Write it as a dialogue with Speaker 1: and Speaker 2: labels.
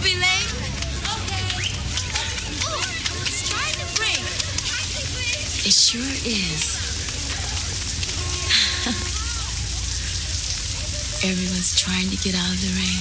Speaker 1: be late. Okay. Oh, it's trying to break. It sure is. Everyone's trying to get out of the rain.